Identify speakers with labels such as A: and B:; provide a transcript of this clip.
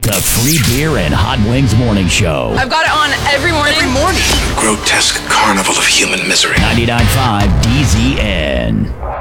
A: The free beer and hot wings morning show.
B: I've got it on every morning.
C: Every morning.
D: Grotesque carnival of human misery.
A: 99.5 DZN.